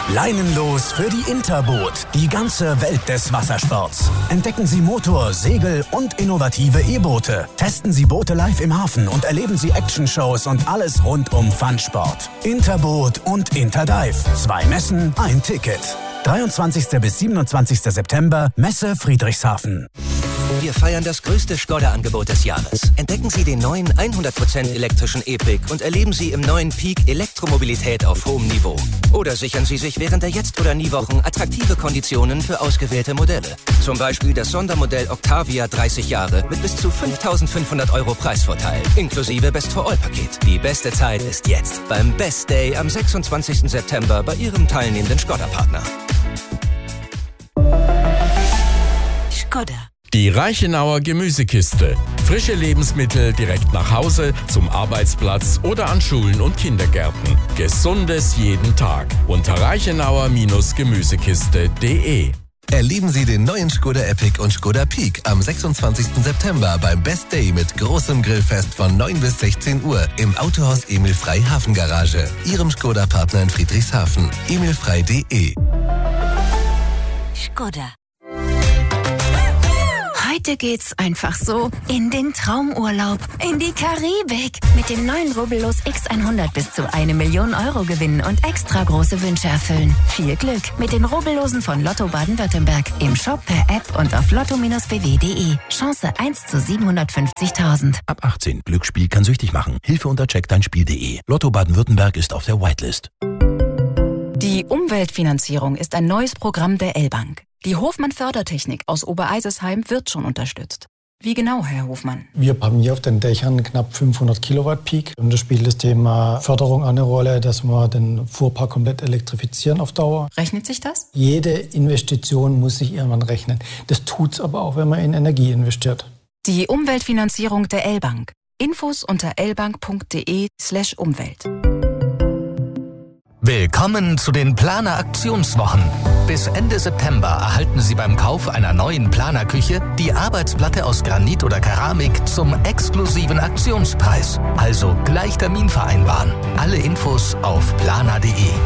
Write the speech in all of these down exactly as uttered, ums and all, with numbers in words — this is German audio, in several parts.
Leinenlos für die Interboot, die ganze Welt des Wassersports. Entdecken Sie Motor-, Segel- und innovative E-Boote. Testen Sie Boote live im Hafen und erleben Sie Action-Shows und alles rund um Funsport. Interboot und Interdive. Zwei Messen, ein Ticket. dreiundzwanzigster bis siebenundzwanzigster September, Messe Friedrichshafen. Wir feiern das größte Skoda-Angebot des Jahres. Entdecken Sie den neuen hundert Prozent elektrischen E-Pick und erleben Sie im neuen Peak Elektromobilität auf hohem Niveau. Oder sichern Sie sich während der Jetzt- oder Nie-Wochen attraktive Konditionen für ausgewählte Modelle. Zum Beispiel das Sondermodell Octavia dreißig Jahre mit bis zu fünftausendfünfhundert Euro Preisvorteil, inklusive Best-for-All-Paket. Die beste Zeit ist jetzt beim Best Day am sechsundzwanzigsten September bei Ihrem teilnehmenden Skoda-Partner. Skoda. Die Reichenauer Gemüsekiste. Frische Lebensmittel direkt nach Hause, zum Arbeitsplatz oder an Schulen und Kindergärten. Gesundes jeden Tag. Unter reichenauer Gemüsekiste punkt de. Erleben Sie den neuen Skoda Epic und Skoda Peak am sechsundzwanzigsten September beim Best Day mit großem Grillfest von neun bis sechzehn Uhr im Autohaus Emil Frey Hafengarage. Ihrem Skoda-Partner in Friedrichshafen. emil frey punkt de. Skoda. Heute geht's einfach so in den Traumurlaub, in die Karibik. Mit dem neuen Rubbellos X hundert bis zu eine Million Euro gewinnen und extra große Wünsche erfüllen. Viel Glück mit den Rubbellosen von Lotto Baden-Württemberg. Im Shop, per App und auf lotto Bindestrich b w punkt de. Chance eins zu siebenhundertfünfzigtausend. Ab achtzehn. Glücksspiel kann süchtig machen. Hilfe unter check dein spiel punkt de. Lotto Baden-Württemberg ist auf der Whitelist. Die Umweltfinanzierung ist ein neues Programm der L-Bank. Die Hofmann-Fördertechnik aus Obereisesheim wird schon unterstützt. Wie genau, Herr Hofmann? Wir haben hier auf den Dächern knapp fünfhundert Kilowatt Peak. Und da spielt das Thema Förderung eine Rolle, dass wir den Fuhrpark komplett elektrifizieren auf Dauer. Rechnet sich das? Jede Investition muss sich irgendwann rechnen. Das tut's aber auch, wenn man in Energie investiert. Die Umweltfinanzierung der L-Bank. Infos unter lbank punkt de slash Umwelt. Willkommen zu den Planer Aktionswochen. Bis Ende September erhalten Sie beim Kauf einer neuen Planerküche die Arbeitsplatte aus Granit oder Keramik zum exklusiven Aktionspreis. Also gleich Termin vereinbaren. Alle Infos auf planer punkt de.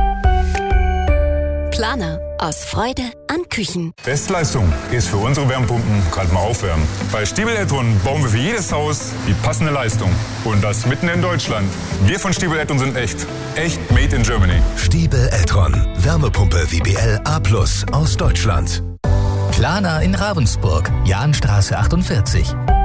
Planer. Aus Freude an Küchen. Bestleistung ist für unsere Wärmepumpen gerade mal aufwärmen. Bei Stiebel Eltron bauen wir für jedes Haus die passende Leistung. Und das mitten in Deutschland. Wir von Stiebel Eltron sind echt. Echt made in Germany. Stiebel Eltron. Wärmepumpe W B L A plus aus Deutschland. Planer in Ravensburg. Jahnstraße achtundvierzig.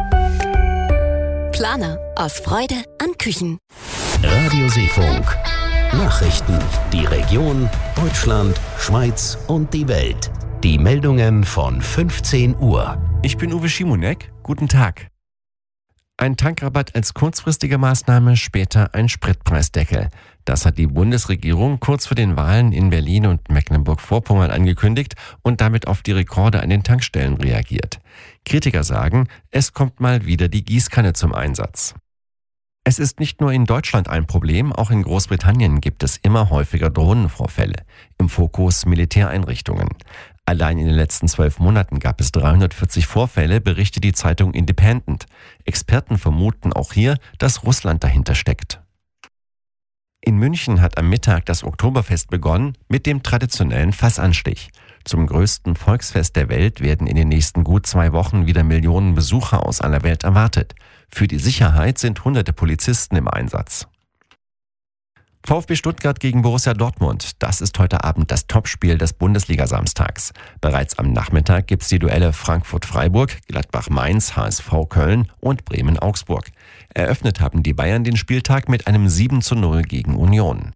Planer. Aus Freude an Küchen. Radio Seefunk. Nachrichten. Die Region, Deutschland, Schweiz und die Welt. Die Meldungen von fünfzehn Uhr. Ich bin Uwe Schimonek. Guten Tag. Ein Tankrabatt als kurzfristige Maßnahme, später ein Spritpreisdeckel. Das hat die Bundesregierung kurz vor den Wahlen in Berlin und Mecklenburg-Vorpommern angekündigt und damit auf die Rekorde an den Tankstellen reagiert. Kritiker sagen, es kommt mal wieder die Gießkanne zum Einsatz. Es ist nicht nur in Deutschland ein Problem, auch in Großbritannien gibt es immer häufiger Drohnenvorfälle. Im Fokus Militäreinrichtungen. Allein in den letzten zwölf Monaten gab es dreihundertvierzig Vorfälle, berichtet die Zeitung Independent. Experten vermuten auch hier, dass Russland dahinter steckt. In München hat am Mittag das Oktoberfest begonnen mit dem traditionellen Fassanstich. Zum größten Volksfest der Welt werden in den nächsten gut zwei Wochen wieder Millionen Besucher aus aller Welt erwartet. Für die Sicherheit sind hunderte Polizisten im Einsatz. VfB Stuttgart gegen Borussia Dortmund. Das ist heute Abend das Topspiel des Bundesliga-Samstags. Bereits am Nachmittag gibt's die Duelle Frankfurt-Freiburg, Gladbach-Mainz, H S V Köln und Bremen-Augsburg. Eröffnet haben die Bayern den Spieltag mit einem sieben zu null gegen Union.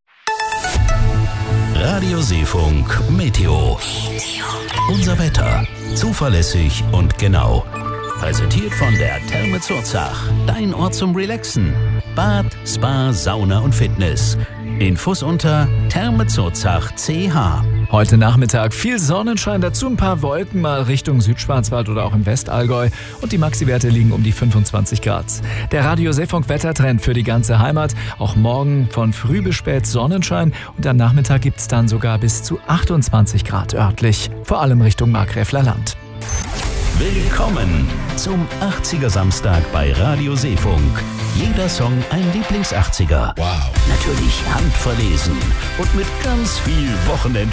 Radio Seefunk Meteo. Unser Wetter. Zuverlässig und genau. Präsentiert von der Therme Zurzach. Dein Ort zum Relaxen. Bad, Spa, Sauna und Fitness. Infos unter thermezurzach punkt c h. Heute Nachmittag viel Sonnenschein, dazu ein paar Wolken mal Richtung Südschwarzwald oder auch im Westallgäu und die Maxi-Werte liegen um die fünfundzwanzig Grad. Der Radio Seefunk Wettertrend für die ganze Heimat. Auch morgen von früh bis spät Sonnenschein und am Nachmittag gibt es dann sogar bis zu achtundzwanzig Grad örtlich, vor allem Richtung Markgräfler Land. Willkommen zum achtziger Samstag bei Radio Seefunk. Jeder Song ein Lieblings-achtziger. Wow. Natürlich handverlesen und mit ganz viel Wochenendfeeling.